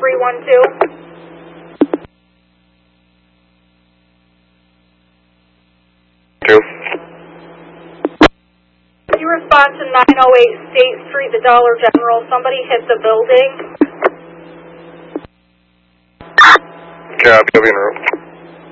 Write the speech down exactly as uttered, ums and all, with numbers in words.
three one two. Two. Could you respond to nine oh eight State Street, the Dollar General? Somebody hit the building. Copy, I'll be en route.